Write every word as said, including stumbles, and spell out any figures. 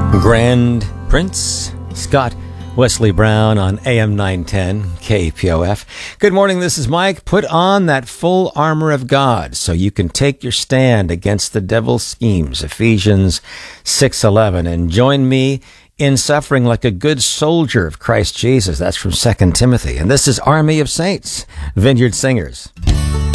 Grand Prince Scott Wesley Brown on A M nine ten K P O F. Good morning, this is Mike. Put on that full armor of God so you can take your stand against the devil's schemes. Ephesians six eleven. And join me in suffering like a good soldier of Christ Jesus. That's from Second Timothy. And this is Army of Saints, Vineyard Singers.